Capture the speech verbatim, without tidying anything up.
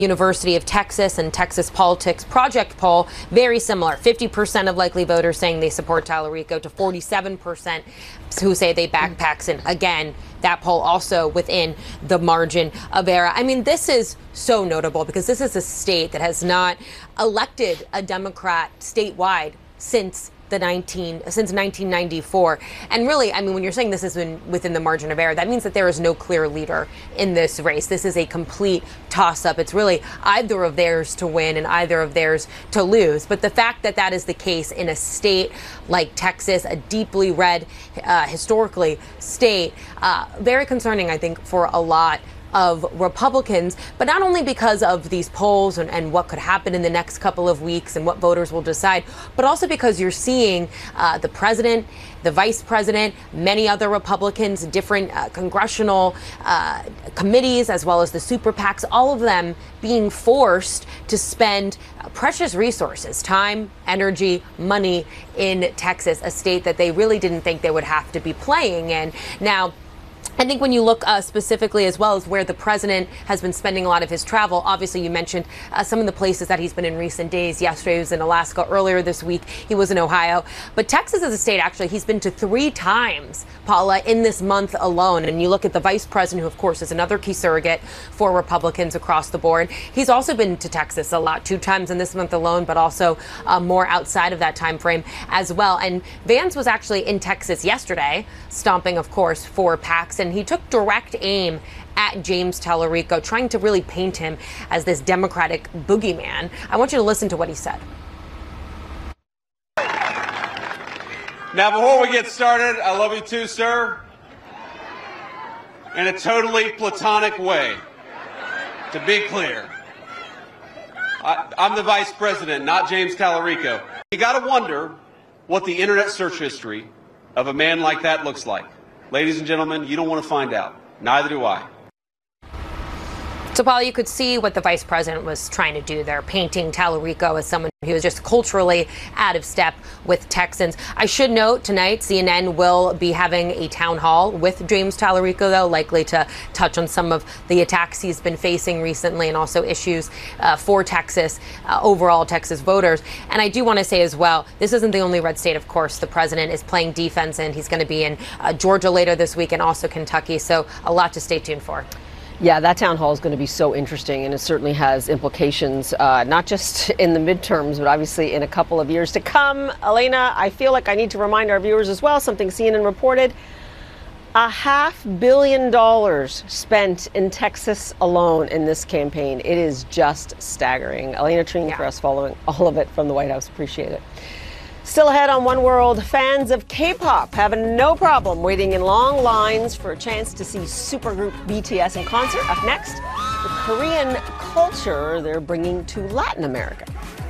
University of Texas and Texas Politics Project poll, very similar. fifty percent of likely voters saying they support Tallarico to forty-seven percent who say they back Paxton. Again, that poll also within the margin of error. I mean, this is so notable because this is a state that has not elected a Democrat statewide since the nineteen since nineteen ninety-four. And really, I mean, when you're saying this is in, within the margin of error, that means that there is no clear leader in this race. This is a complete toss-up. It's really either of theirs to win and either of theirs to lose. But the fact that that is the case in a state like Texas, a deeply red, uh, historically state, uh, very concerning, I think, for a lot of Republicans, but not only because of these polls and, and what could happen in the next couple of weeks and what voters will decide, but also because you're seeing uh, the president, the vice president, many other Republicans, different uh, congressional uh, committees, as well as the super PACs, all of them being forced to spend uh, precious resources, time, energy, money in Texas, a state that they really didn't think they would have to be playing in. Now, I think when you look uh, specifically as well as where the president has been spending a lot of his travel, obviously you mentioned uh, some of the places that he's been in recent days. Yesterday he was in Alaska. Earlier this week he was in Ohio. But Texas as a state, actually, he's been to three times, Paula, in this month alone. And you look at the vice president, who, of course, is another key surrogate for Republicans across the board. He's also been to Texas a lot, two times in this month alone, but also uh, more outside of that time frame as well. And Vance was actually in Texas yesterday, stomping, of course, for PACs. And he took direct aim at James Tallarico, trying to really paint him as this Democratic boogeyman. I want you to listen to what he said. Now, before we get started, I love you too, sir, in a totally platonic way, to be clear. I, I'm the vice president, not James Tallarico. You got to wonder what the internet search history of a man like that looks like. Ladies and gentlemen, you don't want to find out. Neither do I. So, Paul, you could see what the vice president was trying to do there, painting Tallarico as someone who was just culturally out of step with Texans. I should note tonight C N N will be having a town hall with James Tallarico, though, likely to touch on some of the attacks he's been facing recently and also issues uh, for Texas, uh, overall Texas voters. And I do want to say as well, this isn't the only red state, of course. The president is playing defense, and he's going to be in uh, Georgia later this week and also Kentucky. So a lot to stay tuned for. Yeah, that town hall is going to be so interesting, and it certainly has implications, uh, not just in the midterms, but obviously in a couple of years to come. Elena, I feel like I need to remind our viewers as well, something C N N reported, a half billion dollars spent in Texas alone in this campaign. It is just staggering. Elena Treen yeah. for us following all of it from the White House. Appreciate it. Still ahead on One World, fans of K-pop have no problem waiting in long lines for a chance to see supergroup B T S in concert. Up next, the Korean culture they're bringing to Latin America.